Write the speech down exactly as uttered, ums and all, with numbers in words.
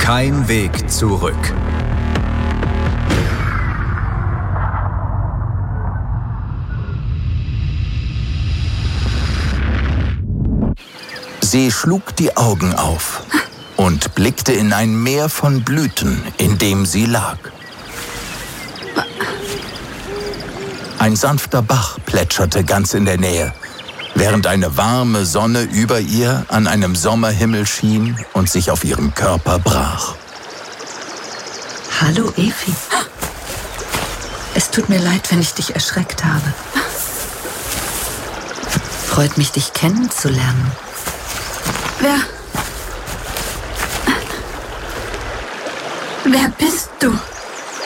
Kein Weg zurück. Sie schlug die Augen auf und blickte in ein Meer von Blüten, in dem sie lag. Ein sanfter Bach plätscherte ganz in der Nähe, während eine warme Sonne über ihr an einem Sommerhimmel schien und sich auf ihrem Körper brach. Hallo, Efi. Es tut mir leid, wenn ich dich erschreckt habe. Freut mich, dich kennenzulernen. Wer... Wer bist du?